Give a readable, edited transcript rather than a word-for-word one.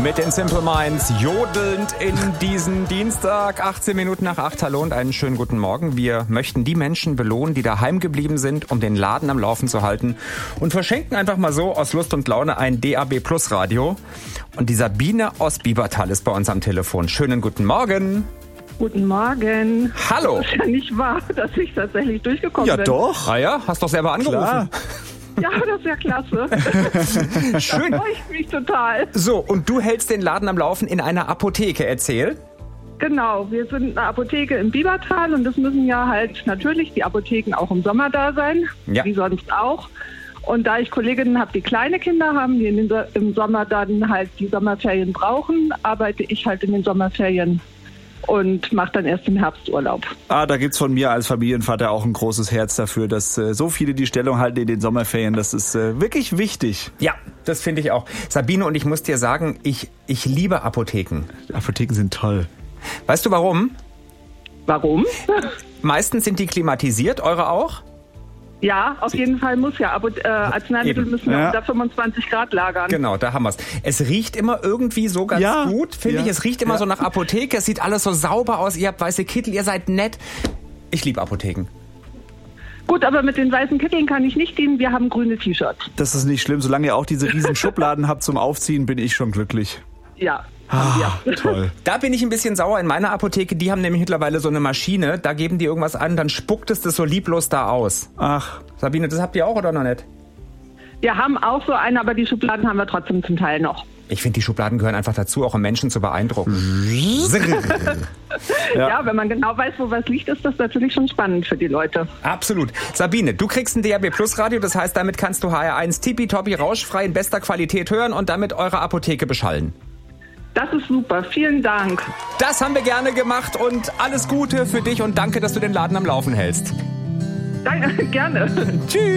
Mit den Simple Minds jodelnd in diesen Dienstag, 18 Minuten nach 8. Hallo und einen schönen guten Morgen. Wir möchten die Menschen belohnen, die daheim geblieben sind, um den Laden am Laufen zu halten und verschenken einfach mal so aus Lust und Laune ein DAB Plus Radio. Und die Sabine aus Biebertal ist bei uns am Telefon. Schönen guten Morgen. Guten Morgen. Hallo. Das ist ja nicht wahr, dass ich tatsächlich durchgekommen bin. Ja doch. Ah ja, hast doch selber angerufen. Klar. Ja, das ist ja klasse. Schön. Da freue ich mich total. So, und du hältst den Laden am Laufen in einer Apotheke. Erzähl. Genau, wir sind eine Apotheke im Biebertal und es müssen ja halt natürlich die Apotheken auch im Sommer da sein, wie sonst auch. Und da ich Kolleginnen habe, die kleine Kinder haben, die im Sommer dann halt die Sommerferien brauchen, arbeite ich halt in den Sommerferien und mache dann erst im Herbst Urlaub. Da gibt's von mir als Familienvater auch ein großes Herz dafür, dass so viele die Stellung halten in den Sommerferien. Das ist wirklich wichtig. Ja, das finde ich auch. Sabine, und ich muss dir sagen, ich liebe Apotheken. Apotheken sind toll. Weißt du warum? Warum? Meistens sind die klimatisiert, eure auch? Ja, auf jeden Fall muss ja. Aber Arzneimittel müssen ja unter 25 Grad lagern. Genau, da haben wir's. Es riecht immer irgendwie so ganz gut, finde ich. Es riecht immer so nach Apotheke. Es sieht alles so sauber aus. Ihr habt weiße Kittel, ihr seid nett. Ich liebe Apotheken. Gut, aber mit den weißen Kitteln kann ich nicht dienen. Wir haben grüne T-Shirts. Das ist nicht schlimm. Solange ihr auch diese riesen Schubladen habt zum Aufziehen, bin ich schon glücklich. Ja. Toll. Da bin ich ein bisschen sauer in meiner Apotheke. Die haben nämlich mittlerweile so eine Maschine. Da geben die irgendwas an, dann spuckt es das so lieblos da aus. Ach. Sabine, das habt ihr auch oder noch nicht? Wir haben auch so eine, aber die Schubladen haben wir trotzdem zum Teil noch. Ich finde, die Schubladen gehören einfach dazu, auch um Menschen zu beeindrucken. Ja, wenn man genau weiß, wo was liegt, ist das natürlich schon spannend für die Leute. Absolut. Sabine, du kriegst ein DAB Plus Radio, das heißt, damit kannst du HR1 tippitoppi rauschfrei in bester Qualität hören und damit eure Apotheke beschallen. Das ist super, vielen Dank. Das haben wir gerne gemacht und alles Gute für dich und danke, dass du den Laden am Laufen hältst. Danke, gerne. Tschüss.